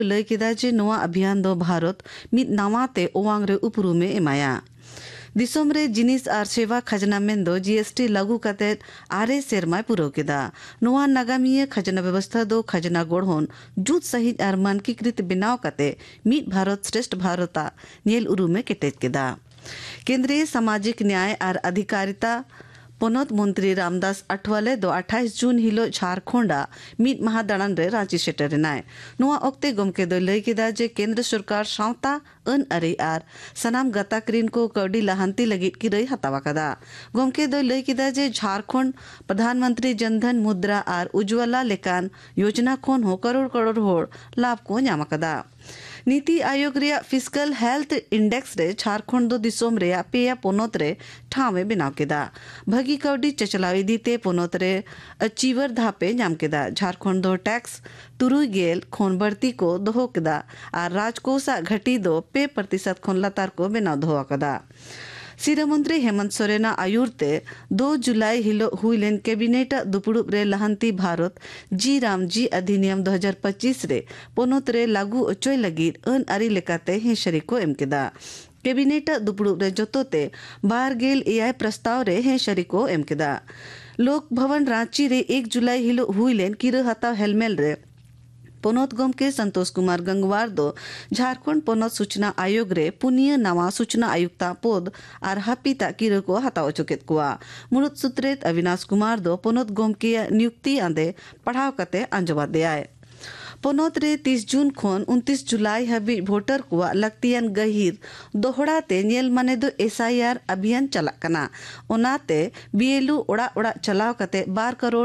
लय केदा जे नोआ अभियान दो भारत मित नावाते ओवांग रे उपरुमे एमाया दिसोम रे जिनिस आर सेवा खजना मेंदो जीएसटी लागू कते आरे सेरमाय पुरो केदा नोआ नागामिया खजना व्यवस्था दो खजना गोढ़ोन जुत सही आर मानकीकृत बिनाव कते मित भारत श्रेष्ठ भारता नेल उरुमे केटेज केदा केंद्रीय सामाजिक न्याय आर अधिकारिता पोनत मंत्री रामदास अठवाले दो 28 जून हिलो झारखंडा मित महा दाड़ान रे रांची सेटरनाय नोआ ओक्ते गमके दो लय केदा जे केंद्र सरकार सावता अन अरे आर सनाम गताक्रीन को कौडी लहांती लगित की रही हतावा कदा गमके दो लय केदा जे झारखंड प्रधानमंत्री जनधन मुद्रा आर उज्ज्वला लेकान योजना खोन हो करोड़ होड़ लाभ को न्यामा कदा नीति आयोग रे फिजिकल हेल्थ इंडेक्स रे झारखंड दो दिसोम रे पेया पोनोत रे ठावे बनाव केदा भगी कौडी चचलावी दीते पोनोत रे अचीवर धापे नाम केदा झारखंड दो टैक्स तुरुई गेल खोन बढ़ती को दोहो केदा आर राजकोषा घटी दो 2% खोन लतार को बनाव धोआ कदा सीरा मंत्री हेमंत सोरेन आयुरते 2 जुलाई हिलो हुईलेन कैबिनेट दुपुड़ुब रे लहंती भारत जी राम जी अधिनियम 2025 रे पोनोत रे लागू ओचोय लगी अन आरी लेकाते हे शरीको एमकेदा कैबिनेट दुपुड़ुब रे जोतोते 12 एआई प्रस्ताव रे हे शरीको एमकेदा लोक भवन रांची रे 1 जुलाई हिलो हुईलेन किरो हताव हेलमेल रे पोनोत गम के संतोष कुमार गंगवार दो झारखंड पोनोत सूचना आयोग रे पुनिया नवा सूचना आयुक्ता पद आर हापिता किरो को हताव चुकेत कुआ मुरुत सूत्रेत अविनाश कुमार दो पोनोत गम के नियुक्ति आंदे पढ़ाव कते अंजवा दे आए पोनोत रे 30 जून खोन 29 जुलाई हबी वोटर को लक्तियन गहिर दोहड़ाते नेल माने दो एसआईआर अभियान चला कना ओनाते बीएलयू ओड़ा ओड़ा चलाव कते 12 करोड़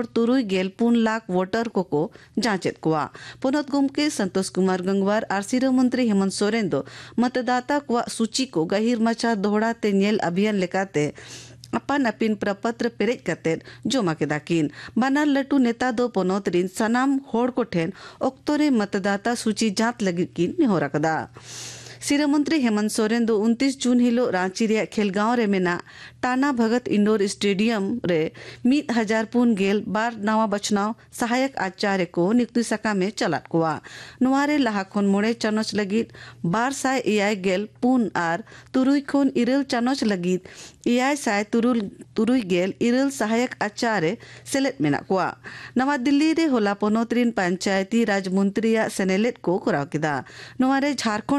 3 लाख वोटर को जांचेत कुआ पोनोत गुम के संतोष कुमार गंगवार आरसीरो मंत्री हेमंत सोरेन दो मतदाता को सूची को गहिर मचा दोहड़ाते नेल अभियान लेकाते अपन अपिन प्रपत्र पेरेज कतेर जोमा केदाकिन बानार लटू नेता दो पोनोत रिन सनाम होड़ को ठेन ओक्तोरे मतदाता सूची जांच लगी किन निहोरा कदा सीरा मंत्री हेमंत सोरेन दो 29 जून हिलो रांची रे खेलगांव रे मेना टाना भगत इंडोर स्टेडियम रे 1000 पुन गेल बार नवा बचनाव सहायक आचार्य को नियुक्ति सका में चलात कुआ नुआरे लाहाखोन मोड़े चनोच लगित 1200 एआई गेल पुन आर तुरुई खोन इरल चनोच लगित एआई साय तुरुई गेल इरल सहायक आचार्य सेलेट मेना कुआ नवा दिल्ली रे होला पोनोतरिन पंचायती राज मंत्रिया सेनेलेट को कराव किदा नुआरे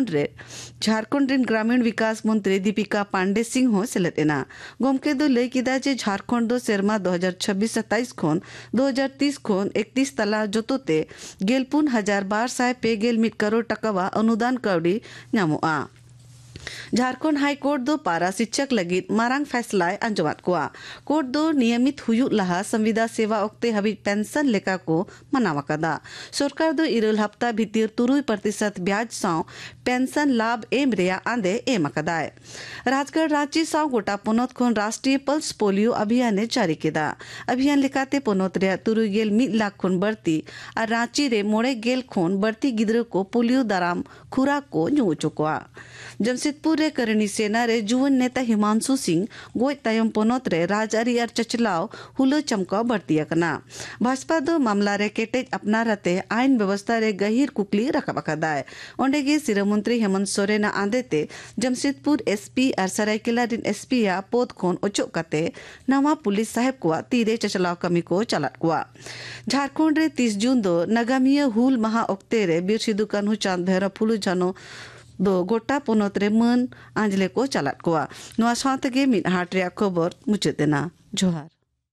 झारखंड रिन ग्रामीण विकास मंत्री दीपिका पांडे सिंह हो सेलेट एना गोमके दो लय किदा जे झारखंड दो सेरमा 2026-27 खोन 2030 खोन 31 तला जोतोते गेलपुन 1200 करोड़ टकावा अनुदान कौड़ी न्यामोआ झारखंड हाई कोर्ट दो पारा शिक्षक लगी मारांग फैसला अंजमात कुआ कोर्ट दो नियमित हुयु लहा संविदा सेवा ओक्ते हबी पेंशन लेका को मनावा कदा सरकार दो इरल हफ्ता भीतर 3% ब्याज साव पेंशन लाभ एम रेया आंदे एम कदाय राजगढ़ रांची साव गोटा पोनोत खोन राष्ट्रीय पल्स पोलियो अभियान जारी केदा अभियान लेकाते पोनोत रे 1 लाख खोन बढ़ती और रांची रे मोड़े गेल खोन बढ़ती गिद्र को पोलियो दराम खुराक को न्यू चुका जमशेदपुर रे करणी सेना रे जुवन नेता हिमांशु सिंह गोय तायम पोनोत रे राजआरी आर चचलाव हुलो चमका बढ़ती कना भाजपा दो मामला रे केटेज अपना रहते आईन व्यवस्था रे गहिर कुकली रखा कदाय ओंडेगे सिर मंत्री हेमंत सोरेन आंदेते जमशेदपुर एसपी आर सरायकेला रिन एसपी या पोद खोन ओचो कते नवा पुलिस साहेब को तीरे चचलाव कमी को चलात कुआ झारखंड रे 30 जून दो नगामिया हुल महा ओक्ते रे बीर सिदु कान्हू चांद भैरव फुलु जानो दो गोटा पोनोत रे मन आंजले को चलात कुआ नवा साथ के मिन हाट रे खबर मुचेतना जोहार।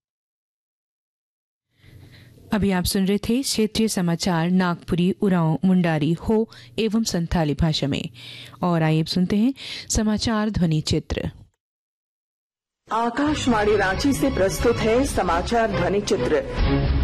अभी आप सुन रहे थे क्षेत्रीय समाचार नागपुरी उरांव मुंडारी हो एवं संथाली भाषा में और आइए अब सुनते हैं समाचार ध्वनि चित्र। आकाशवाणी रांची से प्रस्तुत है समाचार ध्वनि चित्र।